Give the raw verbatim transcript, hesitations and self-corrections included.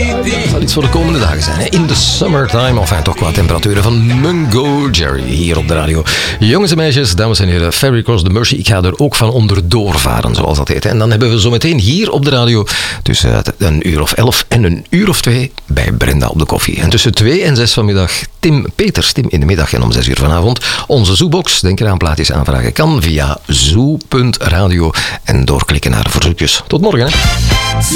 Het zal iets voor de komende dagen zijn. Hè? In the summertime, enfin toch qua temperaturen van Mungo Jerry hier op de radio. Jongens en meisjes, dames en heren, Ferry Cross the Mersey. Ik ga er ook van onderdoor varen, zoals dat heet. En dan hebben we zometeen hier op de radio tussen een uur of elf en een uur of twee bij Brenda op de koffie. En tussen twee en zes vanmiddag Tim Peters, Tim in de middag en om zes uur vanavond onze Zoebox. Denk eraan, plaatjes aanvragen kan via zoo punt radio en doorklikken naar de verzoekjes. Tot morgen. Hè.